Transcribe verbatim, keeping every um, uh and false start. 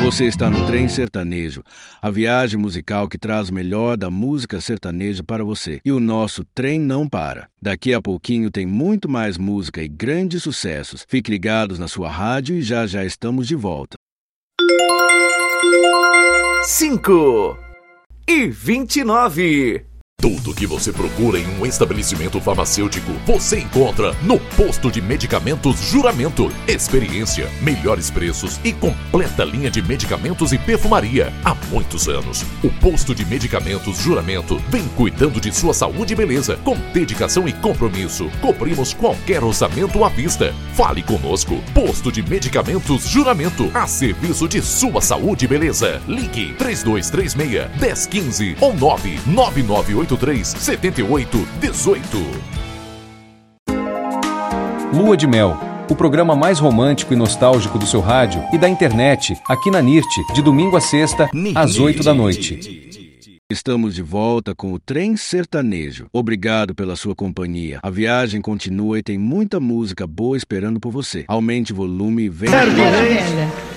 Você está no Trem Sertanejo, a viagem musical que traz o melhor da música sertaneja para você. E o nosso trem não para. Daqui a pouquinho tem muito mais música e grandes sucessos. Fique ligados na sua rádio e já já estamos de volta. cinco e vinte e nove. Tudo que você procura em um estabelecimento farmacêutico, você encontra no Posto de Medicamentos Juramento. Experiência, melhores preços e completa linha de medicamentos e perfumaria. Há muitos anos, o Posto de Medicamentos Juramento vem cuidando de sua saúde e beleza. Com dedicação e compromisso, cobrimos qualquer orçamento à vista. Fale conosco. Posto de Medicamentos Juramento, a serviço de sua saúde e beleza. Ligue três dois três seis, um zero um cinco ou nove nove nove oito três sete oito um oito. Lua de Mel, o programa mais romântico e nostálgico do seu rádio e da internet, aqui na N I R T, de domingo a sexta, às oito da noite. Estamos de volta com o Trem Sertanejo. Obrigado pela sua companhia. A viagem continua e tem muita música boa esperando por você. Aumente o volume e venha.